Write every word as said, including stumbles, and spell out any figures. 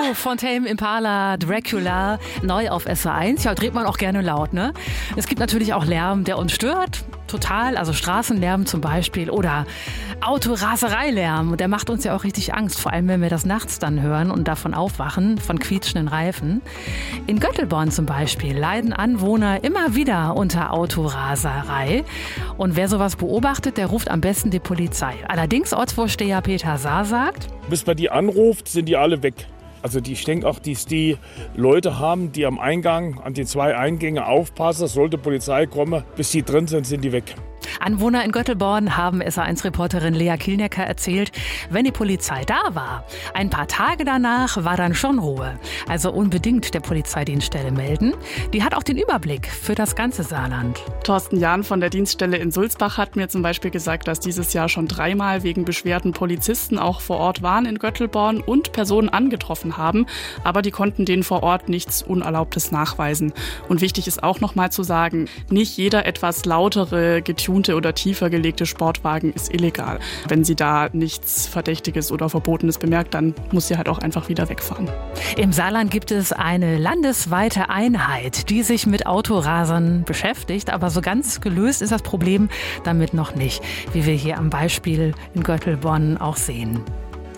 von Tame Impala, Dracula, neu auf S W R eins. Ja, dreht man auch gerne laut, ne? Es gibt natürlich auch Lärm, der uns stört. Total, also Straßenlärm zum Beispiel oder Autorasereilärm. Und der macht uns ja auch richtig Angst, vor allem wenn wir das nachts dann hören und davon aufwachen, von quietschenden Reifen. In Göttelborn zum Beispiel leiden Anwohner immer wieder unter Autoraserei. Und wer sowas beobachtet, der ruft am besten die Polizei. Allerdings Ortsvorsteher Peter Saar sagt: Bis man die anruft, sind die alle weg. Also die, ich denke auch, dass die Leute haben, die am Eingang, an die zwei Eingänge aufpassen. Sollte Polizei kommen, bis die drin sind, sind die weg. Anwohner in Göttelborn haben S W R eins Reporterin Lea Kielnecker erzählt, wenn die Polizei da war, ein paar Tage danach war dann schon Ruhe. Also unbedingt der Polizeidienststelle melden. Die hat auch den Überblick für das ganze Saarland. Thorsten Jahn von der Dienststelle in Sulzbach hat mir zum Beispiel gesagt, dass dieses Jahr schon dreimal wegen Beschwerden Polizisten auch vor Ort waren in Göttelborn und Personen angetroffen haben. Aber die konnten denen vor Ort nichts Unerlaubtes nachweisen. Und wichtig ist auch noch mal zu sagen, nicht jeder etwas lautere, getunte oder tiefer gelegte Sportwagen ist illegal. Wenn sie da nichts Verdächtiges oder Verbotenes bemerkt, dann muss sie halt auch einfach wieder wegfahren. Im Saarland gibt es eine landesweite Einheit, die sich mit Autorasern beschäftigt. Aber so ganz gelöst ist das Problem damit noch nicht, wie wir hier am Beispiel in Göttelborn auch sehen.